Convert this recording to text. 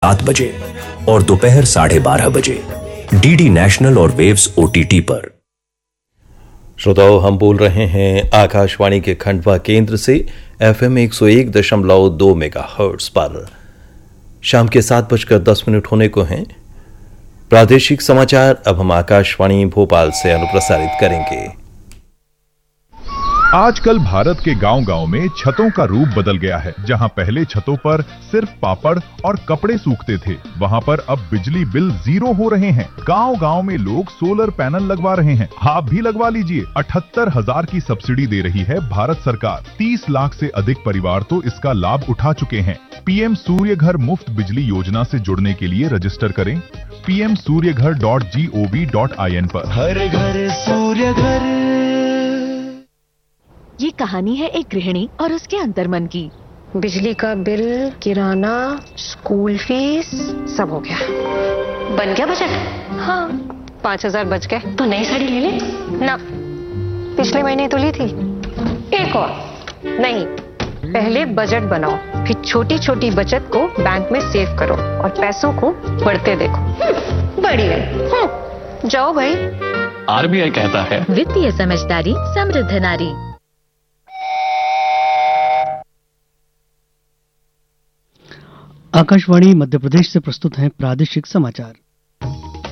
7 बजे और दोपहर 12:30 बजे डीडी नेशनल और वेव्स ओटीटी पर। श्रोताओं, हम बोल रहे हैं आकाशवाणी के खंडवा केंद्र से FM 101.2 मेगाहर्ट्ज पर। शाम के 7:10 होने को हैं। प्रादेशिक समाचार अब हम आकाशवाणी भोपाल से अनुप्रसारित करेंगे। आजकल भारत के गांव-गांव में छतों का रूप बदल गया है। जहां पहले छतों पर सिर्फ पापड़ और कपड़े सूखते थे, वहां पर अब बिजली बिल 0 हो रहे हैं। गांव-गांव में लोग सोलर पैनल लगवा रहे हैं। आप भी लगवा लीजिए। 78,000 की सब्सिडी दे रही है भारत सरकार। 30 लाख से अधिक परिवार तो इसका लाभ उठा चुके हैं। पीएम सूर्य घर मुफ्त बिजली योजना से जुड़ने के लिए रजिस्टर करें pmsuryaghar.gov.in पर। हर घर सूर्य घर। ये कहानी है एक गृहिणी और उसके अंतर्मन की। बिजली का बिल, किराना, स्कूल फीस, सब हो गया। बन गया बजट? हाँ, 5,000 बच गए। तो नई साड़ी ले ले ना, पिछले महीने तो ली थी। एक और नहीं, पहले बजट बनाओ, फिर छोटी छोटी बचत को बैंक में सेव करो और पैसों को बढ़ते देखो। बढ़िया। जाओ भाई। RBI कहता है, वित्तीय समझदारी समृद्ध नारी। आकाशवाणी मध्य प्रदेश से प्रस्तुत हैं प्रादेशिक समाचार।